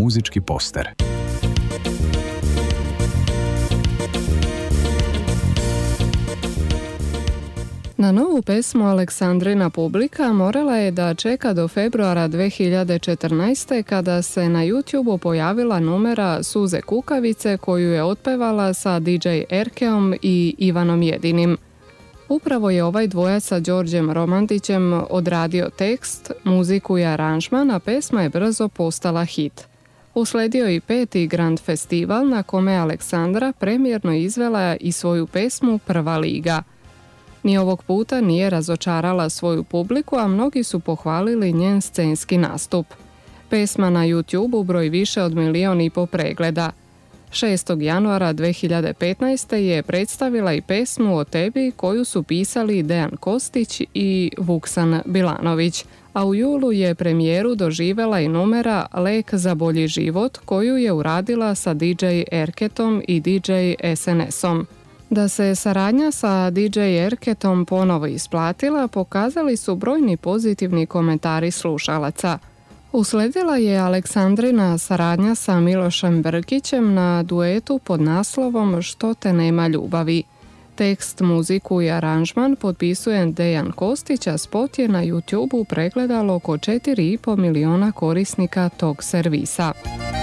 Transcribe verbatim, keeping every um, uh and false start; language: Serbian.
muzički poster. Na novu pesmu Aleksandrina publika morala je da čeka do februara dve hiljade četrnaeste. kada se na YouTubeu pojavila numera Suze kukavice koju je otpevala sa D J Erkeom i Ivanom Jedinim. Upravo je ovaj dvojac sa Đorđem Romantićem odradio tekst, muziku i aranžman, a pesma je brzo postala hit. Usledio i peti Grand Festival na kome Aleksandra premijerno izvela i svoju pesmu Prva liga. Ni ovog puta nije razočarala svoju publiku, a mnogi su pohvalili njen scenski nastup. Pesma na YouTubeu broji više od milion i po pregleda. šestog januara dve hiljade petnaeste. je predstavila i pesmu O tebi koju su pisali Dejan Kostić i Vuksan Bilanović, a u julu je premijeru doživela i numera Lek za bolji život koju je uradila sa D J Erketom i D J S N S-om. Da se saradnja sa D J Erketom ponovo isplatila, pokazali su brojni pozitivni komentari slušalaca. Usledila je Aleksandrina saradnja sa Milošem Brkićem na duetu pod naslovom Što te nema ljubavi. Tekst, muziku i aranžman potpisuje Dejan Kostić, a spot je na YouTubeu pregledalo oko četiri i po miliona korisnika tog servisa.